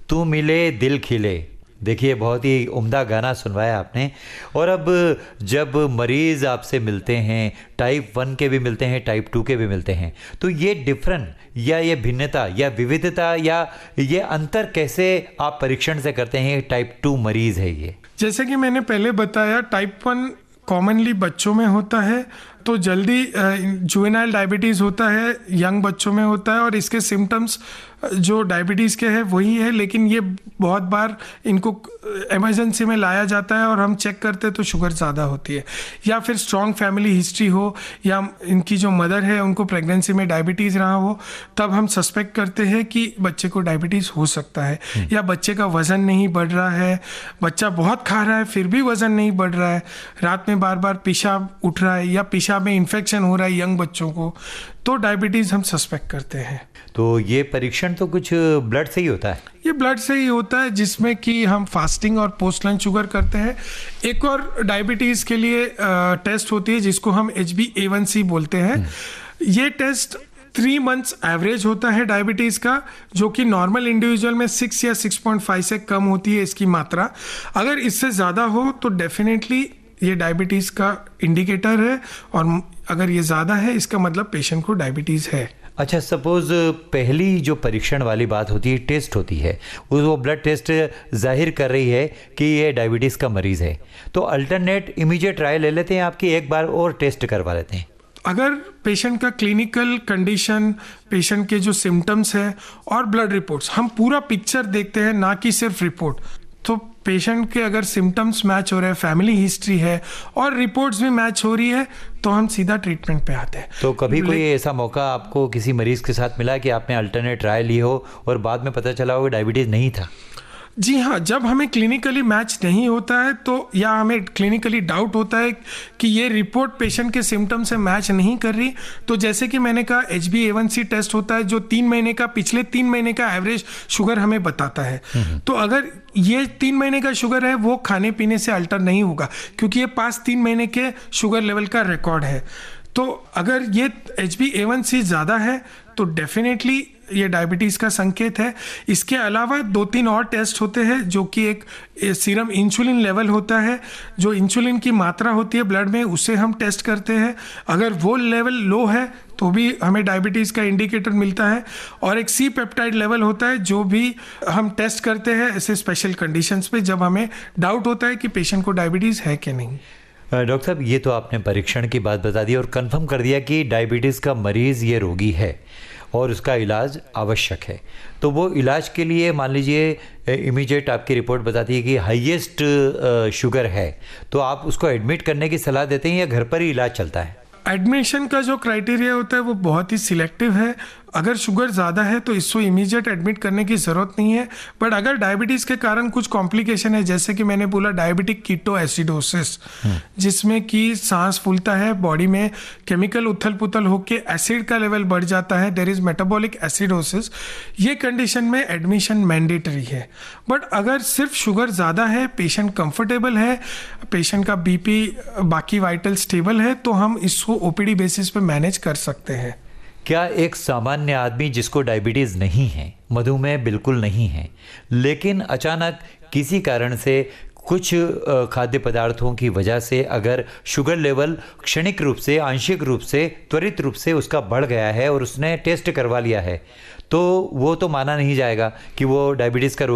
तू मिले दिल खिले। देखिए बहुत ही उम्दा गाना सुनवाया आपने। और अब जब मरीज़ आपसे मिलते हैं, टाइप 1 के भी मिलते हैं, टाइप 2 के भी मिलते हैं, तो ये डिफरेंट या ये भिन्नता या विविधता या ये अंतर कैसे आप परीक्षण से करते हैं? टाइप 2 मरीज़ है ये। जैसे कि मैंने पहले बताया, टाइप 1 कॉमनली बच्चों में होता है, तो जल्दी जुवेनाइल डायबिटीज़ होता है, यंग बच्चों में होता है, और इसके सिम्टम्स जो डायबिटीज़ के हैं वही है, लेकिन ये बहुत बार इनको इमरजेंसी में लाया जाता है और हम चेक करते हैं तो शुगर ज़्यादा होती है, या फिर स्ट्रॉन्ग फैमिली हिस्ट्री हो, या इनकी जो मदर है उनको प्रेगनेंसी में डायबिटीज़ रहा हो, तब हम सस्पेक्ट करते हैं कि बच्चे को डायबिटीज़ हो सकता है। या बच्चे का वज़न नहीं बढ़ रहा है, बच्चा बहुत खा रहा है फिर भी वज़न नहीं बढ़ रहा है, रात में बार बार पेशाब उठ रहा है, या पेशाब में इन्फेक्शन हो रहा है यंग बच्चों को, तो डायबिटीज़ हम सस्पेक्ट करते हैं। तो ये परीक्षण तो कुछ ब्लड से ही होता है? ये ब्लड से ही होता है, जिसमें कि हम फास्टिंग और पोस्ट लंच शुगर करते हैं। एक और डायबिटीज़ के लिए टेस्ट होती है जिसको हम HbA1c बोलते हैं। ये टेस्ट 3 मंथ्स एवरेज होता है डायबिटीज़ का, जो कि नॉर्मल इंडिविजुअल में 6 या 6.5 से कम होती है इसकी मात्रा। अगर इससे ज़्यादा हो तो डेफिनेटली ये डायबिटीज़ का इंडिकेटर है, और अगर ये ज़्यादा है इसका मतलब पेशेंट को डायबिटीज़ है। अच्छा, सपोज पहली जो परीक्षण वाली बात होती है, टेस्ट होती है, वो ब्लड टेस्ट जाहिर कर रही है कि ये डायबिटीज़ का मरीज़ है, तो अल्टरनेट इमीडिएट ट्राई ले लेते हैं आपकी, एक बार और टेस्ट करवा लेते हैं? अगर पेशेंट का क्लिनिकल कंडीशन, पेशेंट के जो सिम्टम्स है और ब्लड रिपोर्ट्स, हम पूरा पिक्चर देखते हैं, ना कि सिर्फ रिपोर्ट। तो पेशेंट के अगर सिम्टम्स मैच हो रहे हैं, फैमिली हिस्ट्री है और रिपोर्ट्स भी मैच हो रही है, तो हम सीधा ट्रीटमेंट पे आते हैं। तो कभी कोई ऐसा मौका आपको किसी मरीज़ के साथ मिला कि आपने अल्टरनेट ट्राई ली हो और बाद में पता चला हो कि डायबिटीज़ नहीं था? जी हाँ, जब हमें क्लिनिकली मैच नहीं होता है तो, या हमें क्लिनिकली डाउट होता है कि ये रिपोर्ट पेशेंट के सिम्टम से मैच नहीं कर रही, तो जैसे कि मैंने कहा HbA1c टेस्ट होता है जो 3 महीने का, पिछले 3 महीने का एवरेज शुगर हमें बताता है। तो अगर ये 3 महीने का शुगर है, वो खाने पीने से अल्टर नहीं होगा, क्योंकि ये पास 3 महीने के शुगर लेवल का रिकॉर्ड है। तो अगर ये HbA1c ज़्यादा है तो डेफिनेटली ये डायबिटीज़ का संकेत है। इसके अलावा 2-3 और टेस्ट होते हैं, जो कि एक सीरम इंसुलिन लेवल होता है, जो इंसुलिन की मात्रा होती है ब्लड में, उसे हम टेस्ट करते हैं। अगर वो लेवल लो है तो भी हमें डायबिटीज़ का इंडिकेटर मिलता है। और एक सी पेप्टाइड लेवल होता है, जो भी हम टेस्ट करते हैं ऐसे स्पेशल कंडीशंस पे, जब हमें डाउट होता है कि पेशेंट को डायबिटीज़ है कि नहीं। डॉक्टर साहब, ये तो आपने परीक्षण की बात बता दी और कंफर्म कर दिया कि डायबिटीज़ का मरीज़ ये रोगी है और उसका इलाज आवश्यक है। तो वो इलाज के लिए मान लीजिए इमीडिएट आपकी रिपोर्ट बताती है कि हाईएस्ट शुगर है, तो आप उसको एडमिट करने की सलाह देते हैं या घर पर ही इलाज चलता है? एडमिशन का जो क्राइटेरिया होता है वो बहुत ही सिलेक्टिव है। अगर शुगर ज़्यादा है तो इसको इमीडिएट एडमिट करने की ज़रूरत नहीं है, बट अगर डायबिटीज़ के कारण कुछ कॉम्प्लिकेशन है, जैसे कि मैंने बोला डायबिटिक कीटोएसिडोसिस, जिसमें कि सांस फूलता है, बॉडी में केमिकल उथल पुथल होकर एसिड का लेवल बढ़ जाता है, देयर इज़ मेटाबॉलिक एसिडोसिस, ये कंडीशन में एडमिशन मैंडेटरी है। बट अगर सिर्फ शुगर ज़्यादा है, पेशेंट कंफर्टेबल है, पेशेंट का बीपी बाकी वाइटल स्टेबल है, तो हम इसको ओपीडी बेसिस पे मैनेज कर सकते हैं। क्या एक सामान्य आदमी जिसको डायबिटीज़ नहीं है, मधुमेह बिल्कुल नहीं है, लेकिन अचानक किसी कारण से कुछ खाद्य पदार्थों की वजह से अगर शुगर लेवल क्षणिक रूप से, आंशिक रूप से, त्वरित रूप से उसका बढ़ गया है और उसने टेस्ट करवा लिया है, तो वो तो माना नहीं जाएगा कि वो डायबिटीज़ का